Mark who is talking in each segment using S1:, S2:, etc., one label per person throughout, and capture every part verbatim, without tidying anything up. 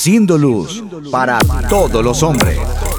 S1: siendo luz para todos los hombres.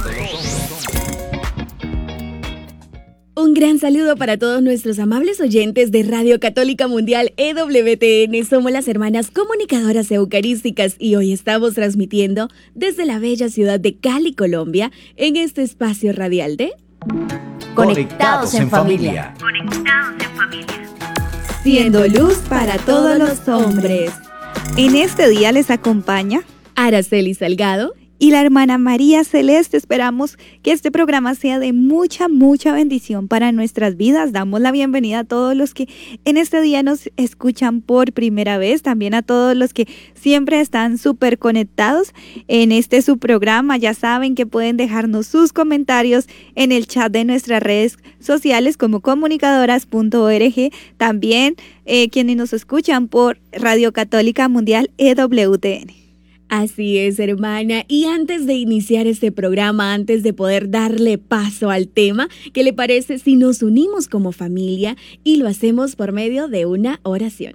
S2: Un gran saludo para todos nuestros amables oyentes de Radio Católica Mundial E W T N. Somos las hermanas comunicadoras eucarísticas y hoy estamos transmitiendo desde la bella ciudad de Cali, Colombia, en este espacio radial de
S1: Conectados en familia.
S3: Conectados en familia.
S2: Siendo luz para todos los hombres.
S4: En este día les acompaña
S2: Araceli Salgado
S4: y la hermana María Celeste. Esperamos que este programa sea de mucha, mucha bendición para nuestras vidas. Damos la bienvenida a todos los que en este día nos escuchan por primera vez, también a todos los que siempre están súper conectados en este su programa. Ya saben que pueden dejarnos sus comentarios en el chat de nuestras redes sociales como comunicadoras punto org. También eh, quienes nos escuchan por Radio Católica Mundial E W T N.
S2: Así es, hermana. Y antes de iniciar este programa, antes de poder darle paso al tema, ¿qué le parece si nos unimos como familia y lo hacemos por medio de una oración?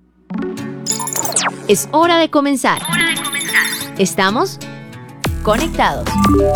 S3: Es hora de comenzar. Hora de comenzar. Estamos conectados.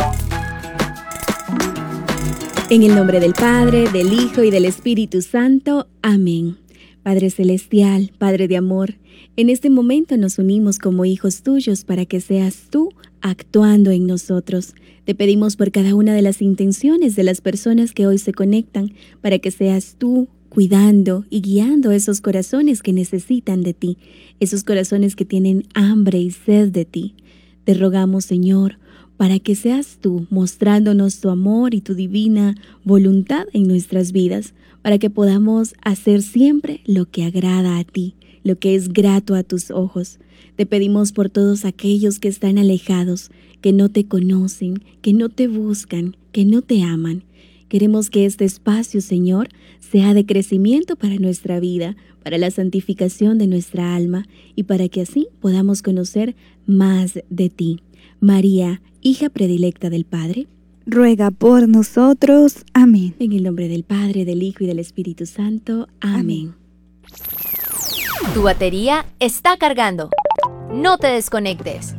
S2: En el nombre del Padre, del Hijo y del Espíritu Santo. Amén. Padre Celestial, Padre de amor, en este momento nos unimos como hijos tuyos para que seas tú actuando en nosotros. Te pedimos por cada una de las intenciones de las personas que hoy se conectan, para que seas tú cuidando y guiando esos corazones que necesitan de ti, esos corazones que tienen hambre y sed de ti. Te rogamos, Señor, para que seas tú mostrándonos tu amor y tu divina voluntad en nuestras vidas, para que podamos hacer siempre lo que agrada a ti, lo que es grato a tus ojos. Te pedimos por todos aquellos que están alejados, que no te conocen, que no te buscan, que no te aman. Queremos que este espacio, Señor, sea de crecimiento para nuestra vida, para la santificación de nuestra alma y para que así podamos conocer más de ti. María, hija predilecta del Padre,
S4: ruega por nosotros. Amén.
S2: En el nombre del Padre, del Hijo y del Espíritu Santo. Amén.
S4: Amén.
S3: Tu batería está cargando. No te desconectes.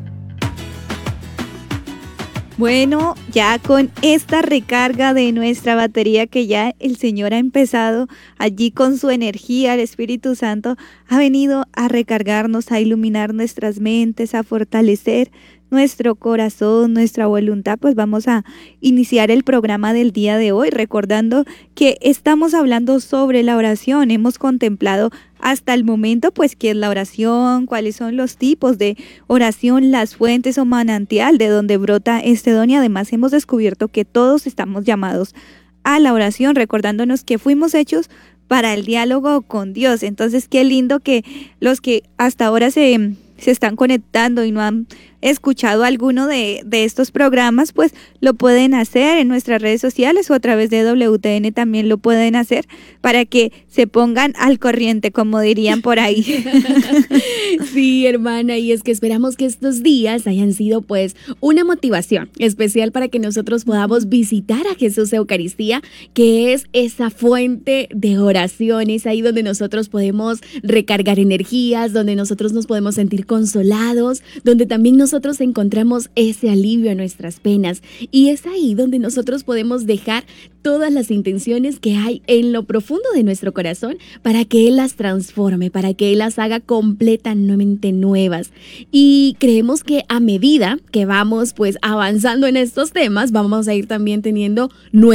S4: Bueno, ya con esta recarga de nuestra batería que ya el Señor ha empezado allí con su energía, el Espíritu Santo ha venido a recargarnos, a iluminar nuestras mentes, a fortalecer nuestro corazón, nuestra voluntad, pues vamos a iniciar el programa del día de hoy recordando que estamos hablando sobre la oración. Hemos contemplado hasta el momento pues qué es la oración, cuáles son los tipos de oración, las fuentes o manantial de donde brota este don, y además hemos descubierto que todos estamos llamados a la oración, recordándonos que fuimos hechos para el diálogo con Dios. Entonces qué lindo que los que hasta ahora se, se están conectando y no han escuchado alguno de, de estos programas, pues lo pueden hacer en nuestras redes sociales o a través de W T N también lo pueden hacer para que se pongan al corriente, como dirían por ahí.
S2: Sí, hermana, y es que esperamos que estos días hayan sido pues una motivación especial para que nosotros podamos visitar a Jesús Eucaristía, que es esa fuente de oración, es ahí donde nosotros podemos recargar energías, donde nosotros nos podemos sentir consolados, donde también nos nosotros encontramos ese alivio a nuestras penas, y es ahí donde nosotros podemos dejar todas las intenciones que hay en lo profundo de nuestro corazón para que Él las transforme, para que Él las haga completamente nuevas. Y creemos que a medida que vamos pues avanzando en estos temas, vamos a ir también teniendo nuevos